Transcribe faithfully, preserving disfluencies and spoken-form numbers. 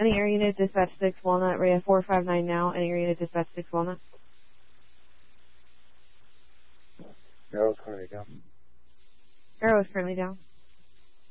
Any area unit, dispatch six Walnut, Ray four five nine now. Any area unit, dispatch six Walnut. Arrow's currently down. Arrow is currently down.